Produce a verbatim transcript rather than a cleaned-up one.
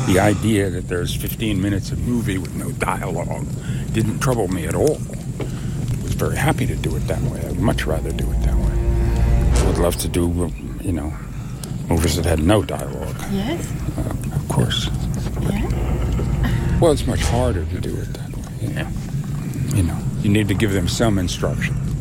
The idea that there's fifteen minutes of movie with no dialogue didn't trouble me at all. I was very happy to do it that way. I would much rather do it that way. I would love to do, you know, movies that had no dialogue. Yes? Uh, of course. Yeah? Well, it's much harder to do it that way, you know. You know, you need to give them some instruction.